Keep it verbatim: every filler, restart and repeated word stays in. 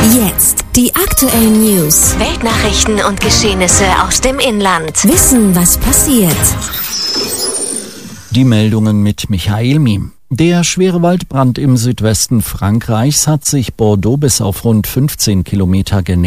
Jetzt die aktuellen News, Weltnachrichten und Geschehnisse aus dem Inland. Wissen, was passiert. Die Meldungen mit Michael Miem. Der schwere Waldbrand im Südwesten Frankreichs hat sich Bordeaux bis auf rund fünfzehn Kilometer genähert.